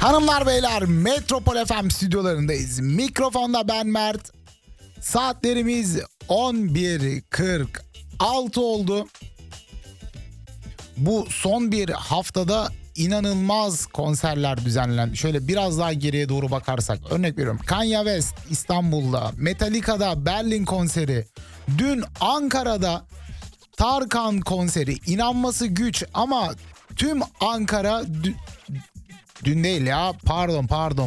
Hanımlar beyler, Metropol FM stüdyolarındayız. Mikrofonda ben Mert. Saatlerimiz 11.46 oldu. Bu son bir haftada inanılmaz konserler düzenlendi. Şöyle biraz daha geriye doğru bakarsak, örnek veriyorum, Kanye West İstanbul'da, Metallica'da Berlin konseri, dün Ankara'da Tarkan konseri, inanması güç ama tüm Ankara dün değil ya, pardon,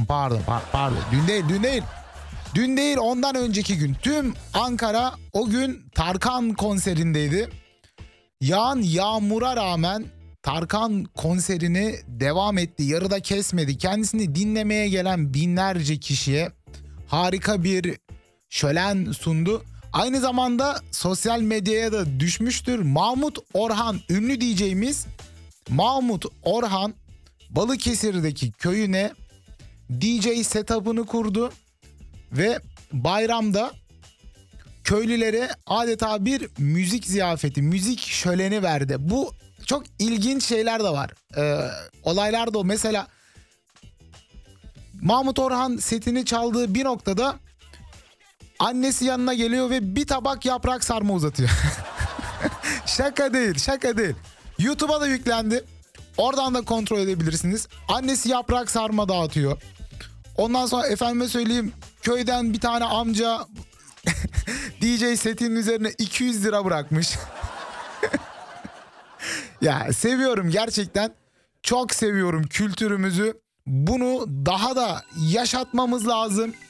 dün değil ondan önceki gün tüm Ankara o gün Tarkan konserindeydi. Yağan yağmura rağmen Tarkan konserini devam etti, yarıda kesmedi. Kendisini dinlemeye gelen binlerce kişiye harika bir şölen sundu. Aynı zamanda sosyal medyaya da düşmüştür. Mahmut Orhan, ünlü DJ'miz Mahmut Orhan Balıkesir'deki köyüne DJ setup'ını kurdu ve bayramda köylülere adeta bir müzik ziyafeti, müzik şöleni verdi. Bu çok ilginç şeyler de var. Olaylar da o. Mesela Mahmut Orhan setini çaldığı bir noktada annesi yanına geliyor ve bir tabak yaprak sarma uzatıyor. Şaka değil. YouTube'a da yüklendi. Oradan da kontrol edebilirsiniz. Annesi yaprak sarma dağıtıyor. Ondan sonra efendime söyleyeyim, köyden bir tane amca DJ setinin üzerine 200 lira bırakmış. Ya seviyorum gerçekten. Çok seviyorum kültürümüzü. Bunu daha da yaşatmamız lazım.